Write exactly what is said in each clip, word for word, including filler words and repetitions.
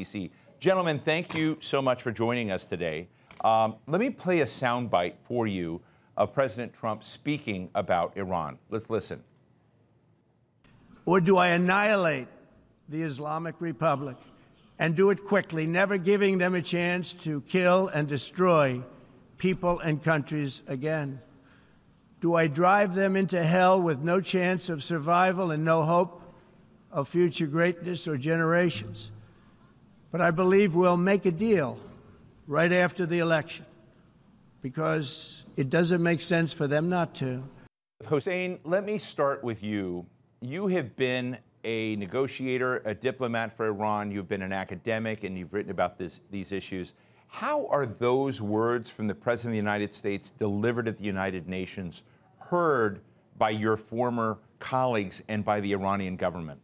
D C. Gentlemen, thank you so much for joining us today. Um, let me play a soundbite for you of President Trump speaking about Iran. Let's listen. Or do I annihilate the Islamic Republic and do it quickly, never giving them a chance to kill and destroy people and countries again? Do I drive them into hell with no chance of survival and no hope of future greatness or generations? But I believe we'll make a deal right after the election, because it doesn't make sense for them not to. Hossein, let me start with you. You have been a negotiator, a diplomat for Iran. You've been an academic, and you've written about this, these issues. How are those words from the President of the United States delivered at the United Nations heard by your former colleagues and by the Iranian government?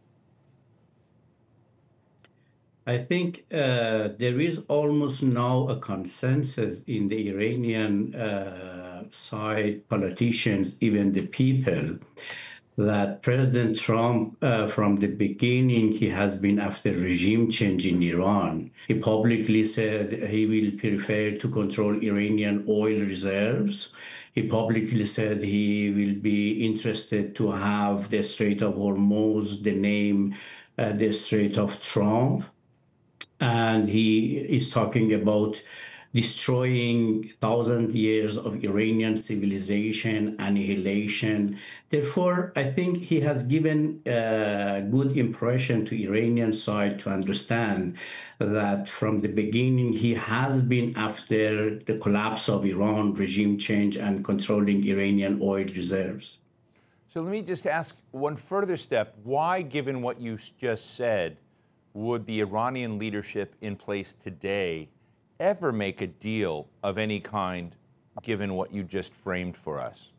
I think uh, there is almost now a consensus in the Iranian uh, side, politicians, even the people, that President Trump, uh, from the beginning, he has been after regime change in Iran. He publicly said he will prefer to control Iranian oil reserves. He publicly said he will be interested to have the Strait of Hormuz, the name, uh, the Strait of Trump. And he is talking about destroying thousand years of Iranian civilization, annihilation. Therefore, I think he has given a good impression to Iranian side to understand that from the beginning he has been after the collapse of Iran, regime change, and controlling Iranian oil reserves. So let me just ask one further step. Why, given what you just said, would the Iranian leadership in place today ever make a deal of any kind, given what you just framed for us?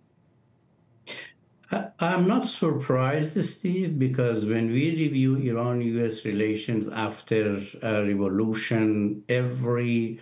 I'm not surprised, Steve, because when we review Iran-U S relations after a revolution, every